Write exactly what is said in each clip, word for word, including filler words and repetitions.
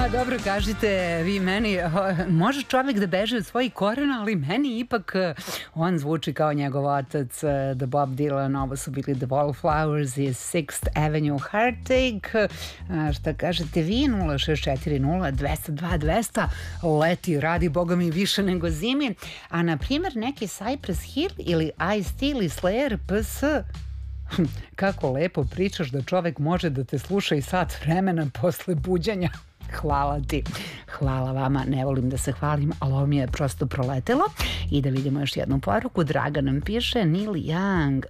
Dobro, kažite vi meni, može čovjek da beže od svojih korena, ali meni ipak on zvuči kao njegov otac, The Bob Dylan, ovo su bili The Wallflowers i Sixth Avenue Heartache. Šta kažete vi? nula šest četiri nula dvesta dva dvesta leti, radi boga mi više nego zimi. A na primjer neki Cypress Hill ili Ice-T ili Slayer P S. Kako lepo pričaš da čovek može da te sluša i sat vremena posle buđenja. Hvala ti. Hvala vama. Ne volim da se hvalim, ali ovo mi je prosto proletelo. I da vidimo još jednu poruku. Draga nam piše Neil Young.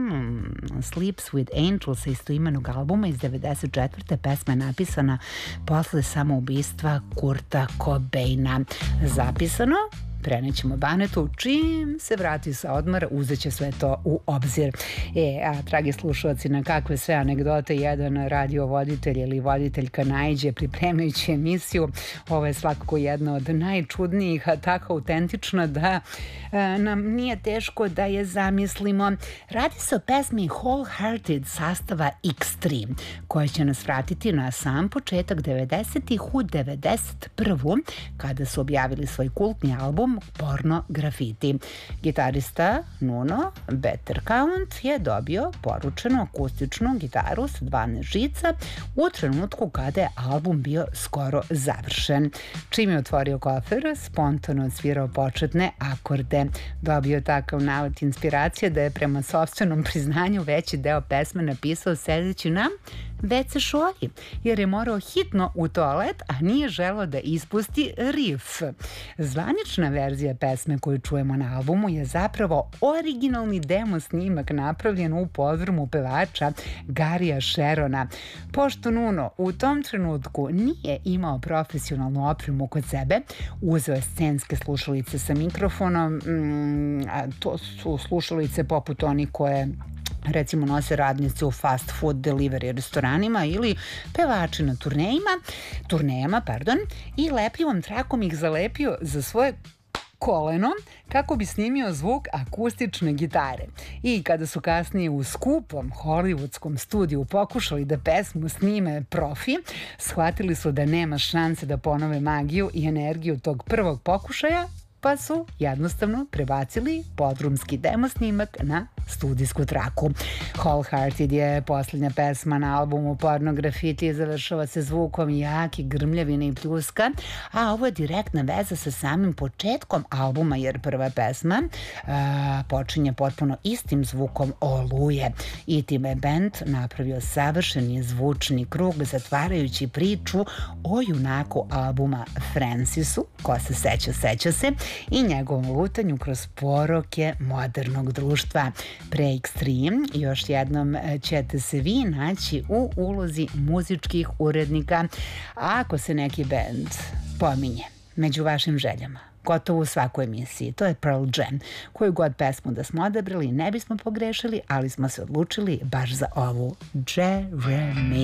Mm, Sleeps with Angels sa istoimenog albuma iz devedeset četvrte. Pesma je napisana posle samoubistva Kurta Cobaina. Zapisano. Prenećemo Banetu, čim se vrati sa odmora, uzet će sve to u obzir. E, a dragi slušalci, na kakve sve anegdote jedan radiovoditelj ili voditeljka naiđe pripremajući emisiju, ovo je svakako jedna od najčudnijih, a tako autentična da a, nam nije teško da je zamislimo. Radi se o pesmi Wholehearted sastava Extreme, koja će nas vratiti na sam početak devedesetih u devedeset prvu kada su objavili svoj kultni album Porno Grafiti. Gitarista Nuno Bettercount je dobio poručenu akustičnu gitaru sa dvanaest žica u trenutku kada je album bio skoro završen. Čim je otvorio kofer, spontano odsvirao početne akorde. Dobio takav nalet inspiracije da je prema sopstvenom priznanju veći deo pesme napisao sedeći na ve ce šolji, jer je morao hitno u toalet, a nije želeo da ispusti rif. Zvanična verzija pesme koju čujemo na albumu je zapravo originalni demo snimak napravljen u podrumu pevača Garija Sherona. Pošto Nuno u tom trenutku nije imao profesionalnu opremu kod sebe, uzeo je scenske slušalice sa mikrofonom, mm, a to su slušalice poput onih koje recimo nose radnice u fast food delivery restoranima ili pevači na turnejima, turnejama, pardon, i lepljivom trakom ih zalepio za svoje koleno kako bi snimio zvuk akustične gitare. I kada su kasnije u skupom hollywoodskom studiju pokušali da pesmu snime profi, shvatili su da nema šanse da ponove magiju i energiju tog prvog pokušaja, pa su jednostavno prebacili podrumski demo snimak na studijsku traku. Wholehearted je posljednja pesma na albumu Porno Grafiti i završava se zvukom jaki grmljavine i pljuska, a ovo je direktna veza sa samim početkom albuma, jer prva pesma a, počinje potpuno istim zvukom oluje i time je band napravio savršeni zvučni krug zatvarajući priču o junaku albuma Francisu, ko se seća, seća se, i njegovom lutanju kroz poroke modernog društva. Pre Extreme još jednom ćete se vi naći u ulozi muzičkih urednika ako se neki bend pominje među vašim željama. Gotovo u svakoj emisiji. To je Pearl Jam. Koju god pesmu da smo odabrali ne bismo pogrešili, ali smo se odlučili baš za ovu. Jeremy.